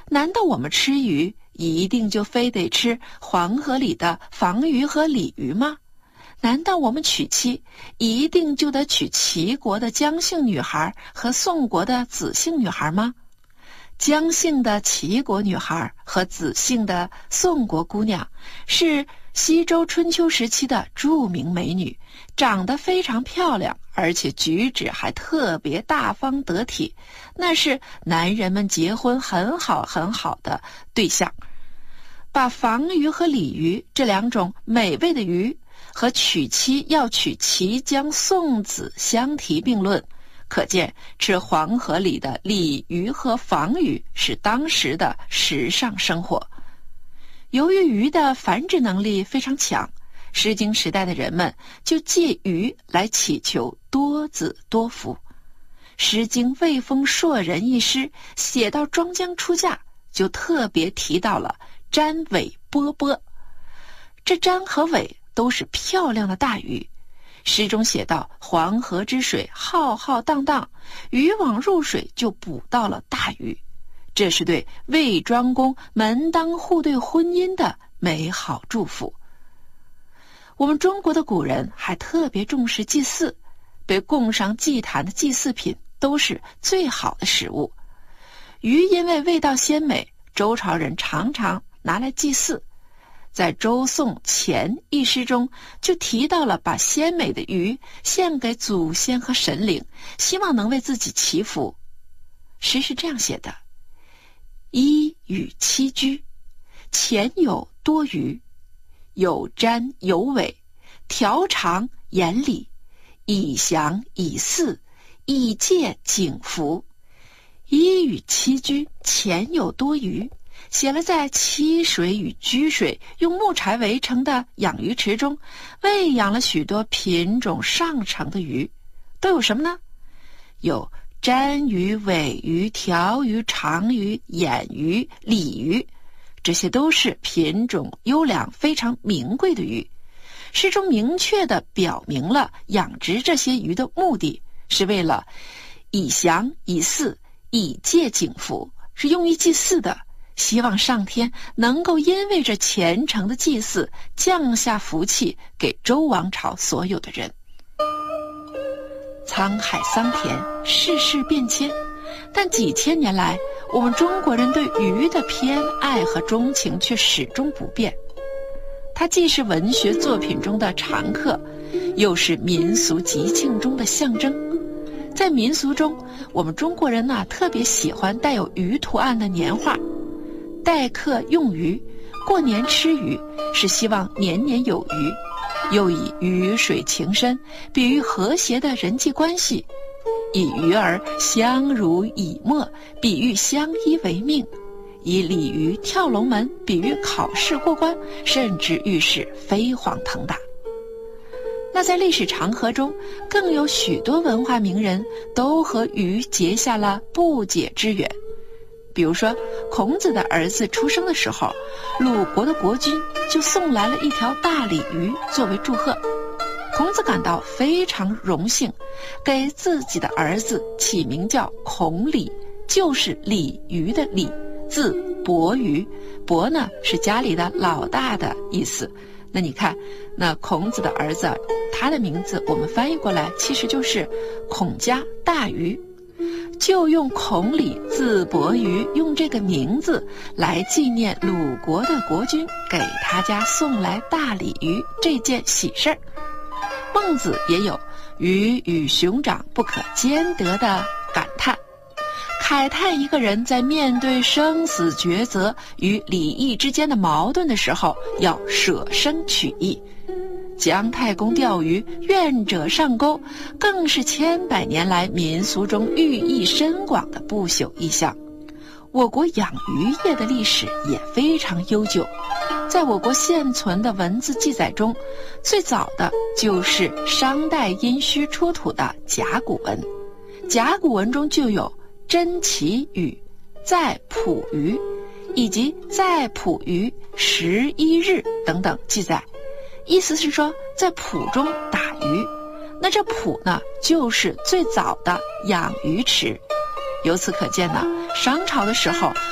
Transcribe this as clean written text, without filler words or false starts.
难道我们吃鱼一定就非得吃黄河里的房鱼和鲤鱼吗？难道我们娶妻一定就得娶齐国的姜姓女孩和宋国的子姓女孩吗？姜姓的齐国女孩和子姓的宋国姑娘是西周春秋时期的著名美女，长得非常漂亮，而且举止还特别大方得体，那是男人们结婚很好的对象。把房鱼和鲤鱼这两种美味的鱼和娶妻要娶齐姜宋子相提并论，可见吃黄河里的鲤鱼和房鱼是当时的时尚生活。由于鱼的繁殖能力非常强，诗经时代的人们就借鱼来祈求多子多福。诗经《卫风硕人》一诗写到庄姜出嫁，就特别提到了瞻尾波波。这瞻和尾都是漂亮的大鱼。诗中写道，黄河之水浩浩荡荡，渔网入水就捕到了大鱼。这是对魏庄公门当户对婚姻的美好祝福。我们中国的古人还特别重视祭祀，被供上祭坛的祭祀品都是最好的食物。鱼因为味道鲜美，周朝人常常拿来祭祀。在《周颂前》一诗中就提到了把鲜美的鱼献给祖先和神灵，希望能为自己祈福。诗是这样写的：一与栖居，前有多鱼，有瞻有尾，条长言理，以祥以祀，以戒景服。一与栖居，前有多鱼，写了在栖水与居水用木柴围成的养鱼池中喂养了许多品种上乘的鱼，都有什么呢？有瞻鱼、尾鱼、条鱼、长鱼、眼鱼、鲤鱼，这些都是品种优良非常名贵的鱼。诗中明确地表明了养殖这些鱼的目的是为了以祥以祀，以戒景服，是用于祭祀的，希望上天能够因为这虔诚的祭祀降下福气给周王朝所有的人。沧海桑田，世事变迁，但几千年来，我们中国人对鱼的偏爱和钟情却始终不变。它既是文学作品中的常客，又是民俗吉庆中的象征。在民俗中，我们中国人特别喜欢带有鱼图案的年画，待客用鱼，过年吃鱼，是希望年年有余。又以鱼水情深，比喻和谐的人际关系；以鱼儿相濡以沫，比喻相依为命；以鲤鱼跳龙门，比喻考试过关，甚至预示飞黄腾达。那在历史长河中，更有许多文化名人都和鱼结下了不解之缘。比如说，孔子的儿子出生的时候，鲁国的国君就送来了一条大鲤鱼作为祝贺。孔子感到非常荣幸，给自己的儿子起名叫孔鲤，就是鲤鱼的鲤，字伯鱼。伯呢是家里的老大的意思。那你看，那孔子的儿子，他的名字我们翻译过来其实就是孔家大鱼。就用孔鲤字伯鱼，用这个名字来纪念鲁国的国君给他家送来大鲤鱼这件喜事儿。孟子也有鱼与熊掌不可兼得的感叹，慨叹一个人在面对生死抉择与礼义之间的矛盾的时候要舍生取义。姜太公钓鱼，愿者上钩，更是千百年来民俗中寓意深广的不朽意象。我国养鱼业的历史也非常悠久，在我国现存的文字记载中，最早的就是商代殷墟出土的甲骨文。甲骨文中就有真其语、在捕鱼以及在捕鱼11日等等记载，意思是说在浦中打鱼。那这浦呢，就是最早的养鱼池。由此可见呢，商朝的时候